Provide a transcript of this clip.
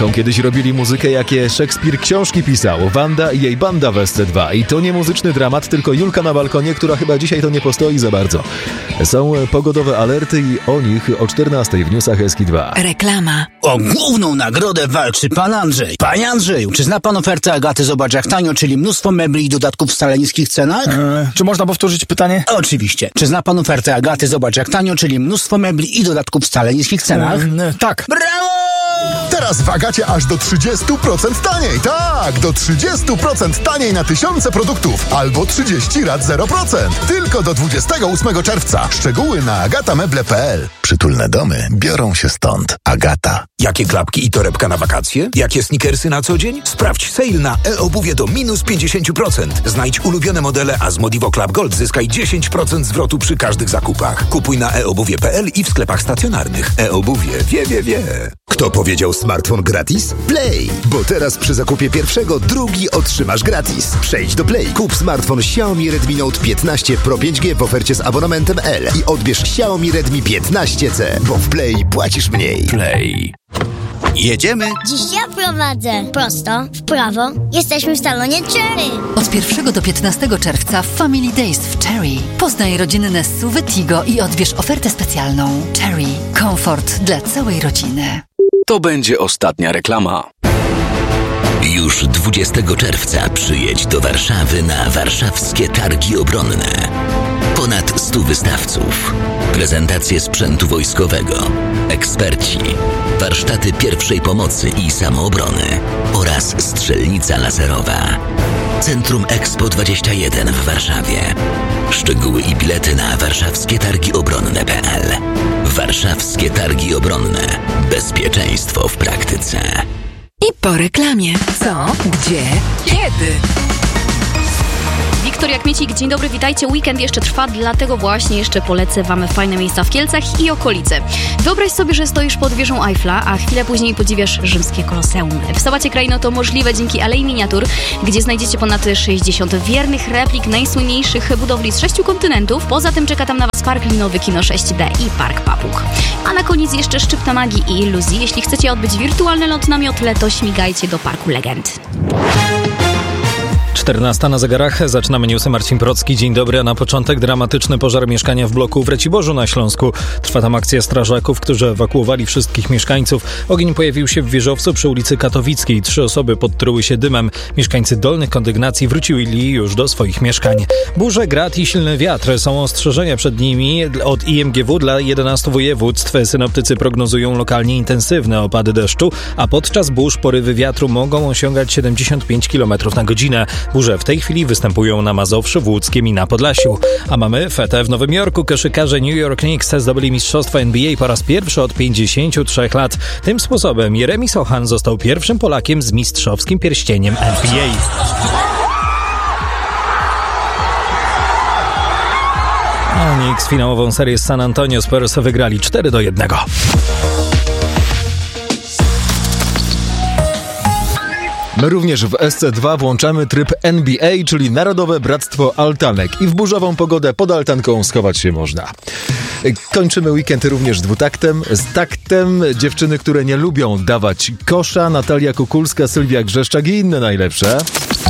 taką kiedyś robili muzykę, jakie Szekspir książki pisał. Wanda i jej banda w SC2. I to nie muzyczny dramat, tylko Julka na balkonie, która chyba dzisiaj to nie postoi za bardzo. Są pogodowe alerty i o nich o 14 w newsach SK2. Reklama. O główną nagrodę walczy pan Andrzej. Panie Andrzeju, czy zna pan ofertę Agaty Zobacz jak tanio, czyli mnóstwo mebli i dodatków w wcale niskich cenach? Czy można powtórzyć pytanie? Oczywiście. Czy zna pan ofertę Agaty Zobacz jak tanio, czyli mnóstwo mebli i dodatków w wcale niskich cenach? Tak. Brawo! Teraz w Agacie aż do 30% taniej. Tak, do 30% taniej na tysiące produktów. Albo 30 rat 0%. Tylko do 28 czerwca. Szczegóły na agatameble.pl. Przytulne domy biorą się stąd. Agata. Jakie klapki i torebka na wakacje? Jakie sneakersy na co dzień? Sprawdź sale na e-obuwie do minus 50%. Znajdź ulubione modele, a z Modivo Club Gold zyskaj 10% zwrotu przy każdych zakupach. Kupuj na eobuwie.pl i w sklepach stacjonarnych. E-obuwie wie. Kto powiedział smartfon gratis? Play! Bo teraz przy zakupie pierwszego drugi otrzymasz gratis. Przejdź do Play. Kup smartfon Xiaomi Redmi Note 15 Pro 5G w ofercie z abonamentem L i odbierz Xiaomi Redmi 15C, bo w Play płacisz mniej. Play. Jedziemy? Dziś ja prowadzę. Prosto, w prawo. Jesteśmy w salonie Cherry. Od 1 do 15 czerwca Family Days w Cherry. Poznaj rodzinne SUV Tigo i odbierz ofertę specjalną. Cherry. Komfort dla całej rodziny. To będzie ostatnia reklama. Już 20 czerwca przyjedź do Warszawy na warszawskie targi obronne. Ponad 100 wystawców, prezentacje sprzętu wojskowego, eksperci, warsztaty pierwszej pomocy i samoobrony oraz strzelnica laserowa. Centrum Expo 21 w Warszawie. Szczegóły i bilety na warszawskietargiobronne.pl. Warszawskie Targi Obronne. Bezpieczeństwo w praktyce. I po reklamie. Co? Gdzie? Kiedy? Wiktoria Kmiecik, dzień dobry, witajcie. Weekend jeszcze trwa, dlatego właśnie jeszcze polecę wam fajne miejsca w Kielcach i okolice. Wyobraź sobie, że stoisz pod wieżą Eiffla, a chwilę później podziwiasz rzymskie koloseum. W Sobacie Kraino to możliwe dzięki Alei Miniatur, gdzie znajdziecie ponad 60 wiernych replik najsłynniejszych budowli z 6 kontynentów. Poza tym czeka tam na was park linowy, kino 6D i park Papug. A na koniec jeszcze szczypta magii i iluzji. Jeśli chcecie odbyć wirtualny lot na miotle, to śmigajcie do Parku Legend. 14 na zegarach. Zaczynamy newsy. Marcin Procki. Dzień dobry, a na początek dramatyczny pożar mieszkania w bloku w Raciborzu na Śląsku. Trwa tam akcja strażaków, którzy ewakuowali wszystkich mieszkańców. Ogień pojawił się w wieżowcu przy ulicy Katowickiej. 3 osoby podtruły się dymem. Mieszkańcy dolnych kondygnacji wrócili już do swoich mieszkań. Burze, grad i silny wiatr. Są ostrzeżenia przed nimi od IMGW dla 11 województw. Synoptycy prognozują lokalnie intensywne opady deszczu, a podczas burz porywy wiatru mogą osiągać 75 km na godzinę. Burze w tej chwili występują na Mazowszu, w Łódzkiem i na Podlasiu. A mamy fetę w Nowym Jorku. Koszykarze New York Knicks zdobyli mistrzostwo NBA po raz pierwszy od 53 lat. Tym sposobem Jeremy Sochan został pierwszym Polakiem z mistrzowskim pierścieniem NBA. A Knicks finałową serię z San Antonio Spurs wygrali 4-1. My również w SC2 włączamy tryb NBA, czyli Narodowe Bractwo Altanek. I w burzową pogodę pod altanką schować się można. Kończymy weekend również dwutaktem. Z taktem dziewczyny, które nie lubią dawać kosza. Natalia Kukulska, Sylwia Grzeszczak i inne najlepsze.